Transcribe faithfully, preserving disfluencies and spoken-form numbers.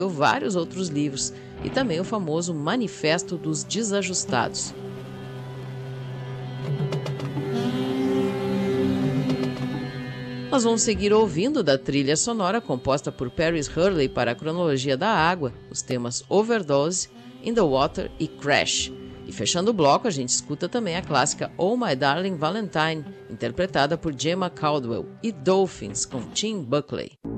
vários outros livros e também o famoso Manifesto dos Desajustados. Nós vamos seguir ouvindo da trilha sonora composta por Paris Hurley para a cronologia da água, os temas Overdose, In the Water e Crash. E fechando o bloco, a gente escuta também a clássica Oh My Darling Valentine, interpretada por Gemma Caldwell, e Dolphins, com Tim Buckley.